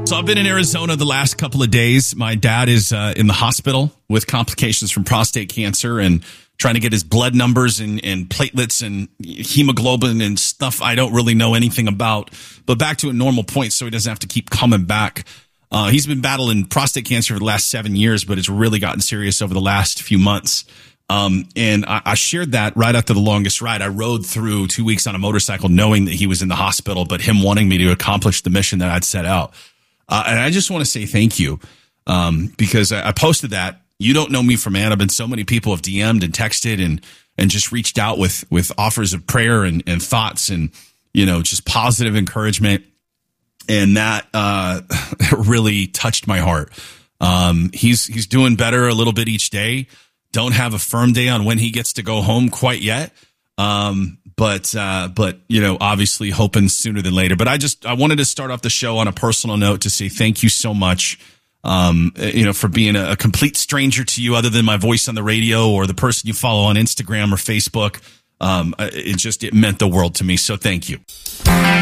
So I've been in Arizona the last couple of days. My dad is in the hospital with complications from prostate cancer and trying to get his blood numbers and platelets and hemoglobin and stuff I don't really know anything about, but back to a normal point so he doesn't have to keep coming back. He's been battling prostate cancer for the last 7 years, but it's really gotten serious over the last few months. And I shared that right after the longest ride. I rode through 2 weeks on a motorcycle knowing that he was in the hospital, but him wanting me to accomplish the mission that I'd set out. And I just want to say thank you, because I posted that. You don't know me from Anna, but so many people have DM'd and texted and just reached out with offers of prayer and thoughts and, just positive encouragement. And that, really touched my heart. He's doing better a little bit each day. Don't have a firm day on when he gets to go home quite yet. But obviously hoping sooner than later. But I wanted to start off the show on a personal note to say thank you so much, for being a complete stranger to you other than my voice on the radio or the person you follow on Instagram or Facebook. It meant the world to me. So thank you.